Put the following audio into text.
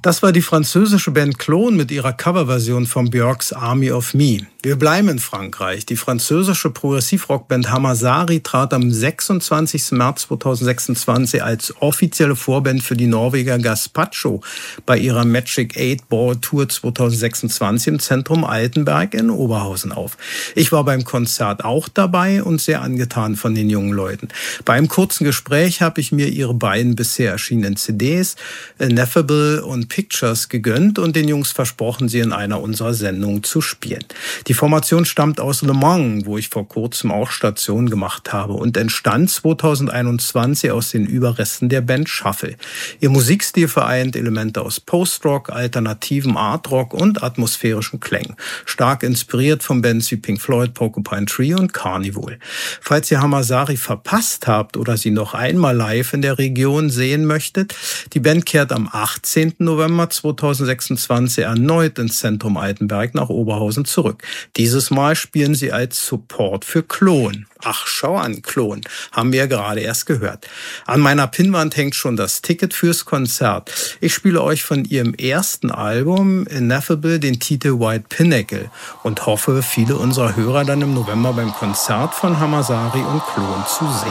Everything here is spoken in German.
Das war die französische Band Clone mit ihrer Coverversion von Björks Army of Me. Wir bleiben in Frankreich. Die französische Progressivrockband Hamasari trat am 26. März 2026 als offizielle Vorband für die Norweger Gaspacho bei ihrer Magic 8 Ball Tour 2026 im Zentrum Altenberg in Oberhausen auf. Ich war beim Konzert auch dabei und sehr angetan von den jungen Leuten. Bei einem kurzen Gespräch habe ich mir ihre beiden bisher erschienenen CDs, Ineffable und Pictures, gegönnt und den Jungs versprochen, sie in einer unserer Sendungen zu spielen. Die Formation stammt aus Le Mans, wo ich vor kurzem auch Station gemacht habe, und entstand 2021 aus den Überresten der Band Shuffle. Ihr Musikstil vereint Elemente aus Post-Rock, alternativem Art-Rock und atmosphärischen Klängen. Stark inspiriert von Bands wie Pink Floyd, Porcupine Tree und Carnival. Falls ihr Hamasari verpasst habt oder sie noch einmal live in der Region sehen möchtet, die Band kehrt am 18. November 2026 erneut ins Zentrum Altenberg nach Oberhausen zurück. Dieses Mal spielen sie als Support für Clone. Ach, schau an, Clone. Haben wir ja gerade erst gehört. An meiner Pinnwand hängt schon das Ticket fürs Konzert. Ich spiele euch von ihrem ersten Album Ineffable den Titel White Pinnacle und hoffe, viele unserer Hörer dann im November beim Konzert von Hamasari und Clone zu sehen.